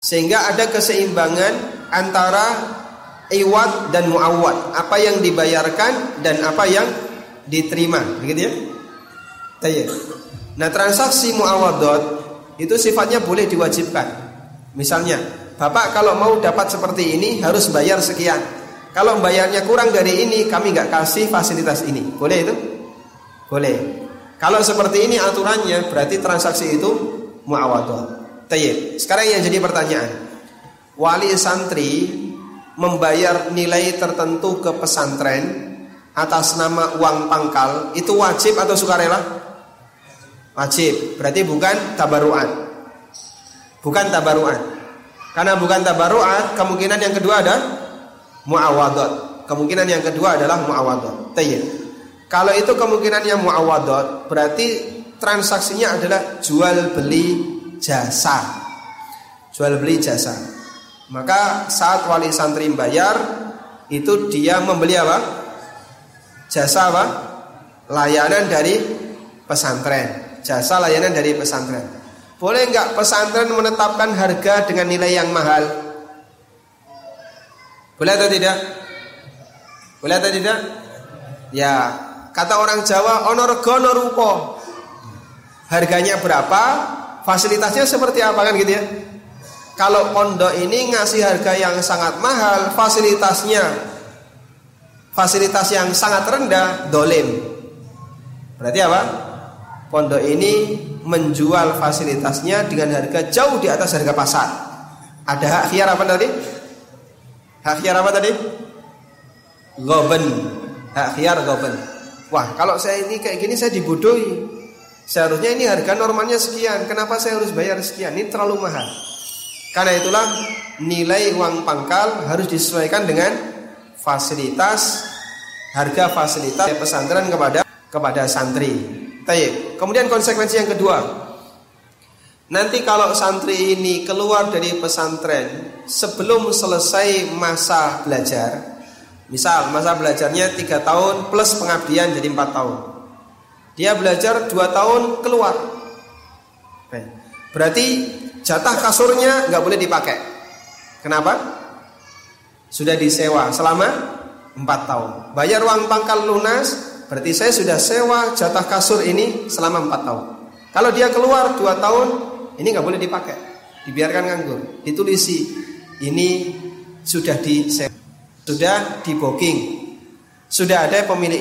sehingga ada keseimbangan antara iwad dan muawwad, apa yang dibayarkan dan apa yang diterima, begitu ya. Tayyib. Nah, transaksi muawadot itu sifatnya boleh diwajibkan. Misalnya, Bapak kalau mau dapat seperti ini harus bayar sekian. Kalau bayarnya kurang dari ini, kami nggak kasih fasilitas ini. Boleh itu? Boleh. Kalau seperti ini aturannya, berarti transaksi itu muawadot. Tayyib. Sekarang yang jadi pertanyaan, wali santri membayar nilai tertentu ke pesantren atas nama uang pangkal, itu wajib atau sukarela? Wajib. Berarti bukan tabaruan. Bukan tabaruan. Karena bukan tabaruan, kemungkinan yang kedua ada muawadot. Kemungkinan yang kedua adalah muawadot. Tayyib. Kalau itu kemungkinannya muawadot, berarti transaksinya adalah jual beli jasa. Jual beli jasa. Maka saat wali santri membayar, itu dia membeli apa? Jasa apa? Layanan dari pesantren. Jasa layanan dari pesantren. Boleh enggak pesantren menetapkan harga dengan nilai yang mahal? Boleh atau tidak? Boleh atau tidak? Ya, kata orang Jawa, ono rego ono rupa. Harganya berapa? Fasilitasnya seperti apa, kan gitu ya? Kalau pondok ini ngasih harga yang sangat mahal, fasilitas yang sangat rendah, dolim. Berarti apa? Pondok ini menjual fasilitasnya dengan harga jauh di atas harga pasar. Ada hak khiyar apa tadi? Hak khiyar apa tadi? Ghaban. Hak khiyar ghaban. Wah, kalau saya ini kayak gini saya dibodohi. Seharusnya ini harga normalnya sekian, kenapa saya harus bayar sekian? Ini terlalu mahal. Karena itulah nilai uang pangkal harus disesuaikan dengan fasilitas, harga fasilitas pesantren kepada santri. Tayyib. Kemudian konsekuensi yang kedua, nanti kalau santri ini keluar dari pesantren sebelum selesai masa belajar, misal masa belajarnya 3 tahun plus pengabdian jadi 4 tahun, dia belajar 2 tahun keluar, berarti jatah kasurnya nggak boleh dipakai. Kenapa? Sudah disewa selama 4 tahun. Bayar uang pangkal lunas, berarti saya sudah sewa jatah kasur ini selama 4 tahun. Kalau dia keluar 2 tahun, ini nggak boleh dipakai, dibiarkan nganggur. Ditulisi, ini sudah disewa, sudah di booking, sudah ada pemilik.